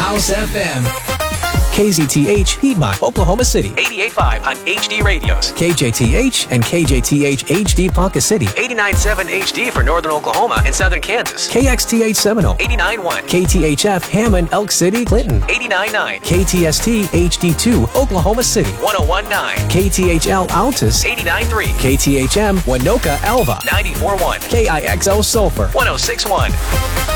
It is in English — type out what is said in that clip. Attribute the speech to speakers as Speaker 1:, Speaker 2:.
Speaker 1: House FM.
Speaker 2: KZTH Piedmont, Oklahoma City.
Speaker 3: 88.5 on HD radios.
Speaker 2: KJTH and KJTH HD Ponca City.
Speaker 3: 89.7 HD for Northern Oklahoma and Southern Kansas.
Speaker 2: KXTH Seminole.
Speaker 3: 89.1.
Speaker 2: KTHF Hammond, Elk City, Clinton.
Speaker 3: 89.9.
Speaker 2: KTST HD2 Oklahoma City.
Speaker 3: 101.9.
Speaker 2: KTHL Altus.
Speaker 3: 89.3.
Speaker 2: KTHM Winoka Alva.
Speaker 3: 94.1.
Speaker 2: KIXO Sulphur.
Speaker 3: 106.1.